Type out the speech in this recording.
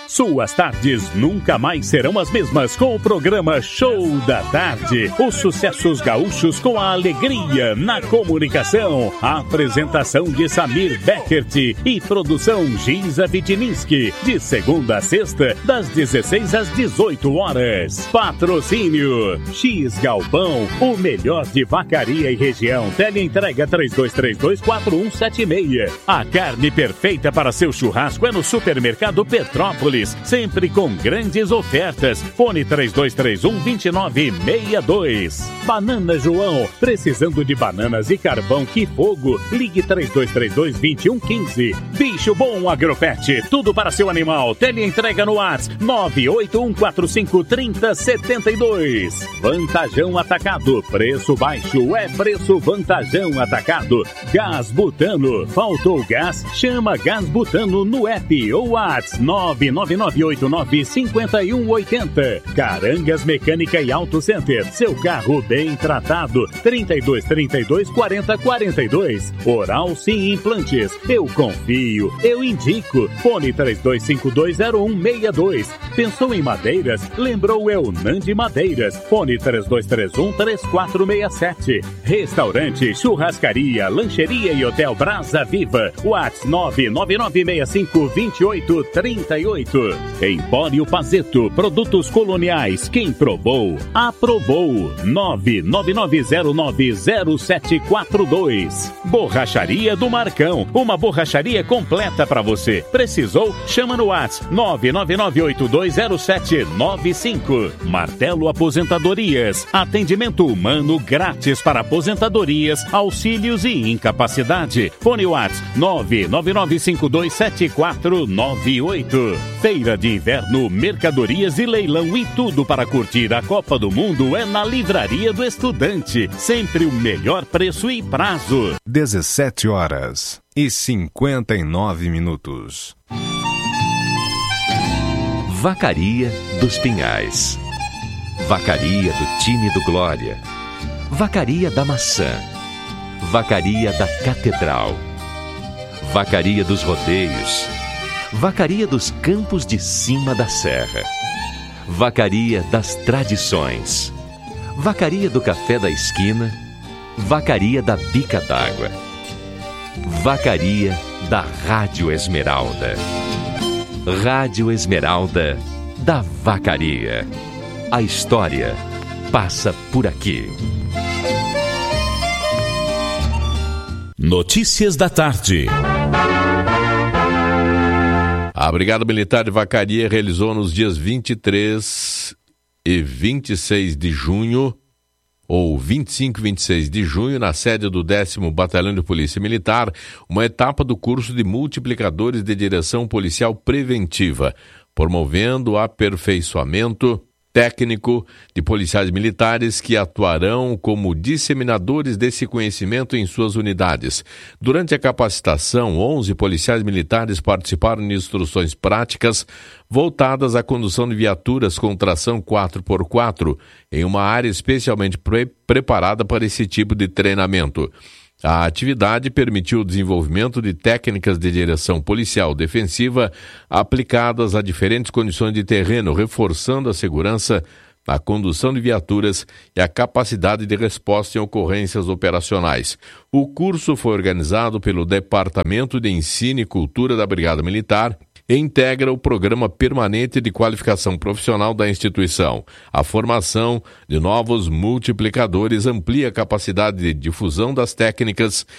Suas tardes nunca mais serão as mesmas com o programa Show da Tarde. Os sucessos gaúchos com a alegria na comunicação. A apresentação de Samir Beckert e produção Giza Vitininski. De segunda a sexta, das 16 às 18 horas. Patrocínio X Galpão, o melhor de Vacaria e região. Teleentrega 32324176. A carne perfeita para seu churrasco é no Supermercado Petrópolis, sempre com grandes ofertas. Fone 3231-2962. Banana João, precisando de bananas e carvão, que fogo. Ligue 3232-2115. Bicho Bom Agropet, tudo para seu animal. Teleentrega no WhatsApp 981453072. Vantajão Atacado, preço baixo é preço Vantajão Atacado. Gás Butano, faltou gás? Chama Gás Butano no app ou WhatsApp 999895180. Carangas Mecânica e Auto Center, seu carro bem tratado. 3232-4042. Oral Sim Implantes, eu confio, eu indico. Fone 32520162. Pensou em madeiras? Lembrou Eunandi Madeiras. Fone 3231-3467. Restaurante, churrascaria, lancheria e hotel Brasa Viva. WhatsApp 999652838. Empório Pazeto, produtos coloniais. Quem provou, aprovou. 999090742. Borracharia do Marcão, uma borracharia completa para você. Precisou? Chama no WhatsApp 999820795. Martelo Aposentadorias, atendimento humano grátis para aposentadorias, auxílios e incapacidade. Fone WhatsApp 999527498. Feira de Inverno, mercadorias e leilão e tudo para curtir a Copa do Mundo é na Livraria do Estudante. Sempre o melhor preço e prazo. 17h59. Vacaria dos Pinhais. Vacaria do time do Glória. Vacaria da Maçã. Vacaria da Catedral. Vacaria dos Rodeios. Vacaria dos Campos de Cima da Serra. Vacaria das Tradições. Vacaria do Café da Esquina. Vacaria da Bica d'Água. Vacaria da Rádio Esmeralda. Rádio Esmeralda da Vacaria. A história passa por aqui. Notícias da tarde. A Brigada Militar de Vacaria realizou nos dias 23 e 26 de junho, ou 25 e 26 de junho, na sede do 10º Batalhão de Polícia Militar, uma etapa do curso de multiplicadores de direção policial preventiva, promovendo o aperfeiçoamento técnico de policiais militares que atuarão como disseminadores desse conhecimento em suas unidades. Durante a capacitação, 11 policiais militares participaram de instruções práticas voltadas à condução de viaturas com tração 4x4 em uma área especialmente preparada para esse tipo de treinamento. A atividade permitiu o desenvolvimento de técnicas de direção policial defensiva aplicadas a diferentes condições de terreno, reforçando a segurança na condução de viaturas e a capacidade de resposta em ocorrências operacionais. O curso foi organizado pelo Departamento de Ensino e Cultura da Brigada Militar e integra o Programa Permanente de Qualificação Profissional da instituição. A formação de novos multiplicadores amplia a capacidade de difusão das técnicas